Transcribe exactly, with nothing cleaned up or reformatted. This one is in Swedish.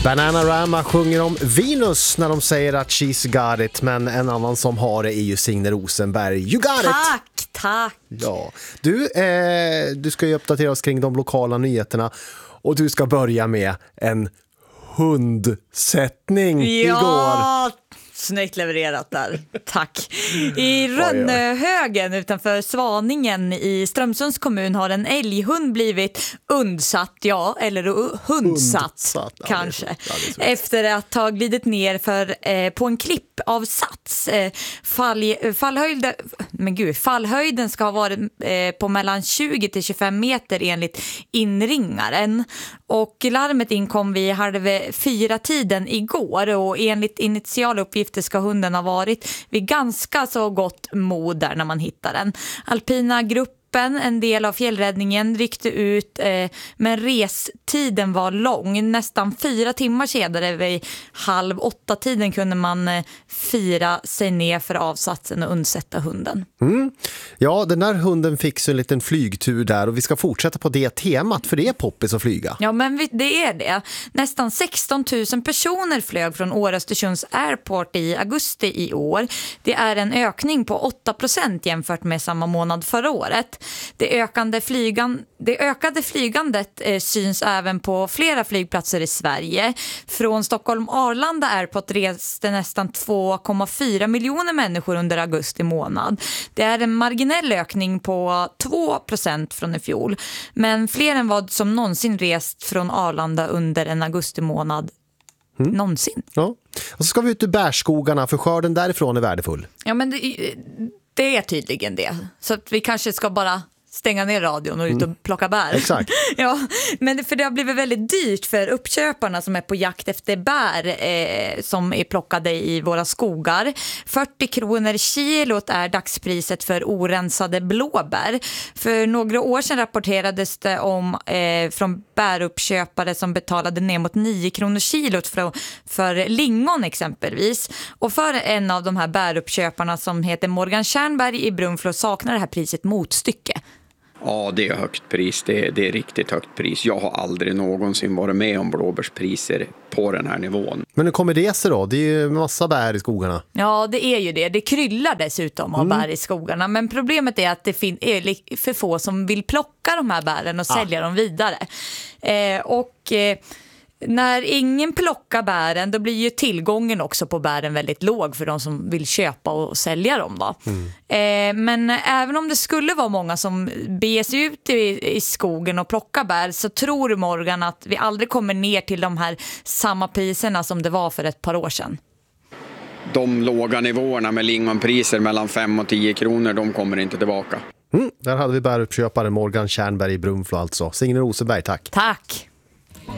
Bananarama sjunger om Venus när de säger att she's got it, men en annan som har det är ju Signe Rosenberg. You got it! Tack, tack! Ja. Du, eh, du ska ju uppdatera oss kring de lokala nyheterna och du ska börja med en hundsättning ja, igår. Snyggt levererat där. Tack. I Rönnöhögen utanför Svaningen i Strömsunds kommun har en älghund blivit undsatt, ja, eller hundsatt, hundsatt kanske. Ja, det är, ja, efter att ha glidit ner för, eh, på en klippavsats. Eh, fall, fallhöjden, men gud, fallhöjden ska ha varit eh, på mellan tjugo till tjugofem meter enligt inringaren. Och larmet inkom vid halv fyra tiden igår och enligt initiala uppgifter ska hunden ha varit vid ganska så gott mod där när man hittar den. Alpina gruppen, en del av fjällräddningen, ryckte ut eh, men restiden var lång. Nästan fyra timmar senare vid halv åtta tiden kunde man eh, fira sig ner för avsatsen och undsätta hunden. Mm. Ja, den där hunden fick så en liten flygtur där och vi ska fortsätta på det temat för det är poppis att flyga. Ja, men vi, det är det. Nästan sexton tusen personer flög från Åre-Östersunds Airport i augusti i år. Det är en ökning på åtta procent jämfört med samma månad förra året. Det, ökande flygan, det ökade flygandet eh, syns även på flera flygplatser i Sverige. Från Stockholm Arlanda Airport reste nästan två komma fyra miljoner människor under augusti månad. Det är en marginell ökning på två procent från i fjol. Men fler än vad som någonsin rest från Arlanda under en augusti månad mm. någonsin. Ja. Och så ska vi ut i bärskogarna för skörden därifrån är värdefull. Ja, men det, det är tydligen det. Så att vi kanske ska bara stänga ner radion och ut och plocka bär. Mm. Exakt. Ja, men för det har blivit väldigt dyrt för uppköparna som är på jakt efter bär eh, som är plockade i våra skogar. fyrtio kronor kilot är dagspriset för orensade blåbär. För några år sedan rapporterades det om eh, från bäruppköpare som betalade ner mot nio kronor kilot för, för lingon exempelvis. Och för en av de här bäruppköparna som heter Morgan Tjärnberg i Brunflo saknar det här priset motstycke. Ja, det är högt pris. Det är, det är riktigt högt pris. Jag har aldrig någonsin varit med om blåbärspriser på den här nivån. Men hur kommer det sig då? Det är ju massa bär i skogarna. Ja, det är ju det. Det kryllar dessutom av mm. bär i skogarna. Men problemet är att det fin- är för få som vill plocka de här bären och ah. sälja dem vidare. Eh, och... Eh, När ingen plockar bären då blir ju tillgången också på bären väldigt låg för de som vill köpa och sälja dem. Va? Mm. Eh, men även om det skulle vara många som beger sig ut i, i skogen och plockar bär så tror Morgan att vi aldrig kommer ner till de här samma priserna som det var för ett par år sedan. De låga nivåerna med lingonpriser mellan fem och tio kronor, de kommer inte tillbaka. Mm, där hade vi bäruppköparen Morgan Tjärnberg i Brunflo alltså. Signe Rosenberg, tack. Tack.